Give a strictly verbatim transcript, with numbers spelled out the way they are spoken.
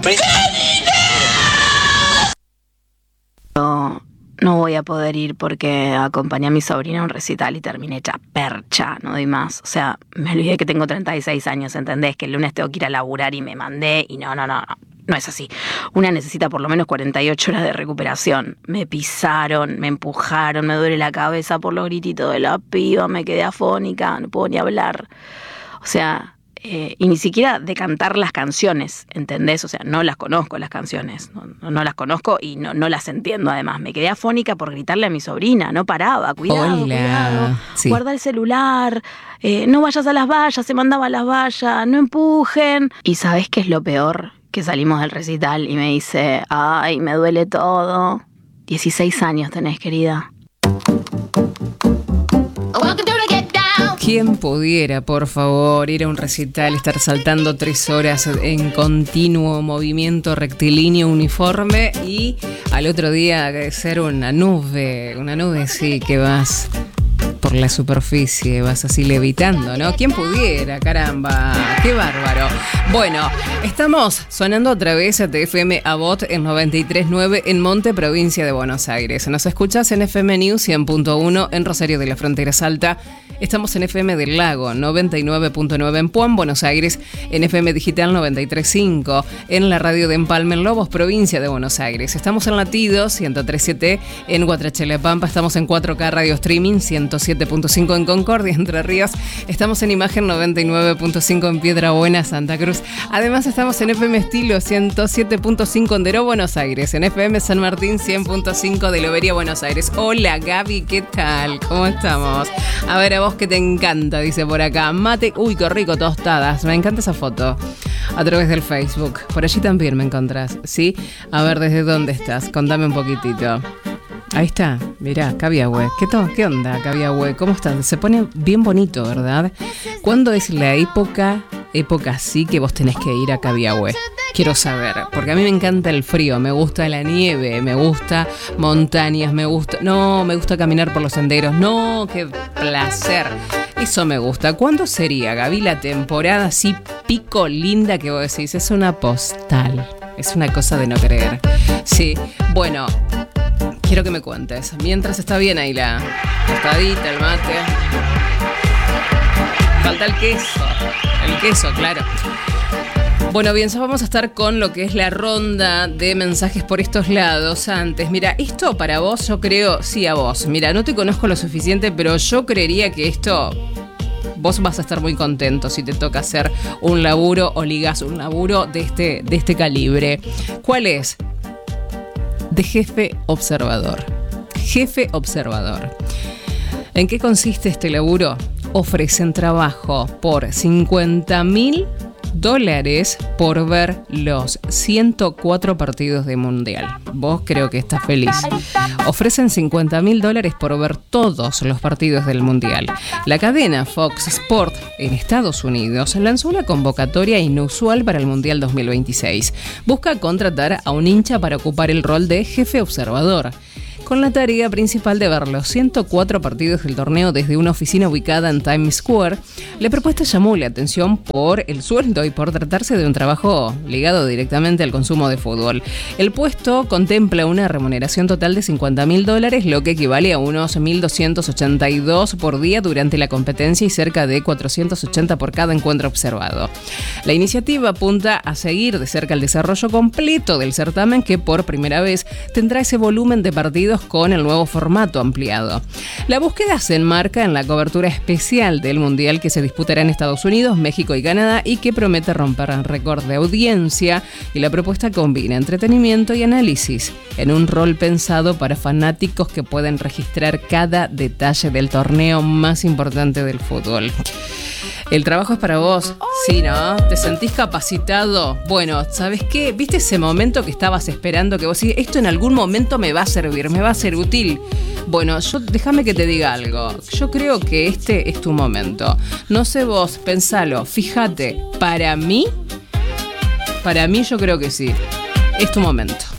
No, no voy a poder ir porque acompañé a mi sobrina a un recital y terminé hecha percha, no doy más. O sea, me olvidé que tengo treinta y seis años, ¿entendés? Que el lunes tengo que ir a laburar y me mandé y no, no, no, no. No es así. Una necesita por lo menos cuarenta y ocho horas de recuperación. Me pisaron, me empujaron, me duele la cabeza por los grititos de la piba, me quedé afónica, no puedo ni hablar. O sea, eh, y ni siquiera de cantar las canciones, ¿entendés? O sea, no las conozco las canciones, no, no, no las conozco y no, no las entiendo además. Me quedé afónica por gritarle a mi sobrina, no paraba, cuidado, Hola. cuidado, Sí. guarda el celular, eh, no vayas a las vallas, se mandaba a las vallas, no empujen. ¿Y sabés qué es lo peor? Que salimos del recital y me dice, ay, me duele todo. dieciséis años tenés, querida. ¿Quién pudiera, por favor, ir a un recital, estar saltando tres horas en continuo movimiento rectilíneo uniforme y al otro día ser una nube, una nube sí que vas por la superficie, vas así levitando, ¿no? ¿Quién pudiera? Caramba, qué bárbaro. Bueno, estamos sonando otra vez a T F M Avot en noventa y tres punto nueve en Monte, provincia de Buenos Aires. Nos escuchás en F M News cien punto uno en Rosario de la Frontera Salta. Estamos en F M del Lago noventa y nueve punto nueve en Puan, Buenos Aires, en F M Digital noventa y tres punto cinco, en la radio de Empalme, en Lobos, provincia de Buenos Aires. Estamos en Latido ciento tres punto siete en Guatrachela Pampa, estamos en cuatro K Radio Streaming ciento siete punto cinco en Concordia, Entre Ríos. Estamos en Imagen noventa y nueve punto cinco en Piedra Buena, Santa Cruz. Además estamos en F M Estilo ciento siete punto cinco en Deró, Buenos Aires, en F M San Martín cien punto cinco de Lobería, Buenos Aires. Hola Gaby, ¿qué tal? ¿Cómo estamos? A ver, a vos que te encanta, dice por acá. Mate, uy, qué rico, tostadas. Me encanta esa foto. A través del Facebook. Por allí también me encontrás, ¿sí? A ver, ¿desde dónde estás? Contame un poquitito. Ahí está, mirá, Cabiahue. ¿Qué, to- ¿Qué onda, Cabiahue? ¿Cómo estás? Se pone bien bonito, ¿verdad? ¿Cuándo es la época, época sí que vos tenés que ir a Cabiahue? Quiero saber, porque a mí me encanta el frío, me gusta la nieve, me gusta montañas, me gusta... No, me gusta caminar por los senderos. No, qué placer. Eso me gusta. ¿Cuándo sería, Gaby, la temporada así pico linda que vos decís? Es una postal. Es una cosa de no creer. Sí, bueno... Quiero que me cuentes. Mientras está bien ahí la tostadita, el mate. Falta el queso. El queso, claro. Bueno, bien, ya vamos a estar con lo que es la ronda de mensajes por estos lados. Antes, mira, esto para vos yo creo, sí a vos. Mira, no te conozco lo suficiente, pero yo creería que esto... Vos vas a estar muy contento si te toca hacer un laburo o ligas un laburo de este, de este calibre. ¿Cuál es? De jefe observador. Jefe observador. ¿En qué consiste este laburo? Ofrecen trabajo por cincuenta mil dólares por ver los ciento cuatro partidos de Mundial. Vos creo que estás feliz. Ofrecen cincuenta mil dólares por ver todos los partidos del Mundial. La cadena Fox Sport en Estados Unidos lanzó una convocatoria inusual para el Mundial dos mil veintiséis. Busca contratar a un hincha para ocupar el rol de jefe observador, con la tarea principal de ver los ciento cuatro partidos del torneo desde una oficina ubicada en Times Square. La propuesta llamó la atención por el sueldo y por tratarse de un trabajo ligado directamente al consumo de fútbol. El puesto contempla una remuneración total de cincuenta mil dólares, lo que equivale a unos mil doscientos ochenta y dos por día durante la competencia y cerca de cuatrocientos ochenta por cada encuentro observado. La iniciativa apunta a seguir de cerca el desarrollo completo del certamen, que por primera vez tendrá ese volumen de partidos con el nuevo formato ampliado. La búsqueda se enmarca en la cobertura especial del Mundial que se disputará en Estados Unidos, México y Canadá y que promete romper el récord de audiencia, y la propuesta combina entretenimiento y análisis en un rol pensado para fanáticos que pueden registrar cada detalle del torneo más importante del fútbol. El trabajo es para vos, sí, ¿no? ¿Te sentís capacitado? Bueno, ¿sabes qué? ¿Viste ese momento que estabas esperando que vos decís, esto en algún momento me va a servir, me va a ser útil? Bueno, yo déjame que te diga algo. Yo creo que este es tu momento. No sé vos, pensalo, fíjate, para mí, para mí yo creo que sí. Es tu momento.